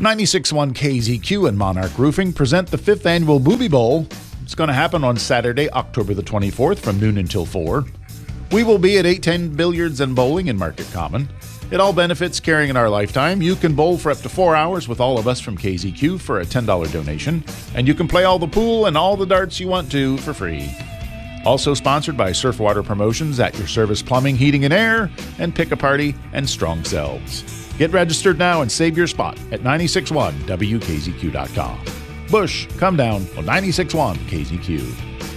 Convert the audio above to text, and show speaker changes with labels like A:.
A: 96.1 KZQ and Monarch Roofing present the 5th annual Booby Bowl. It's going to happen on Saturday, October the 24th from noon until 4. We will be at 810 Billiards and Bowling in Market Common. It all benefits Caring in Our Lifetime. You can bowl for up to 4 hours with all of us from KZQ for a $10 donation. And you can play all the pool and all the darts you want to for free. Also sponsored by Surfwater Promotions, At Your Service Plumbing, Heating and Air, and Pick a Party and Strong Selves. Get registered now and save your spot at 961WKZQ.com. Bush, come down on 96.1 KZQ.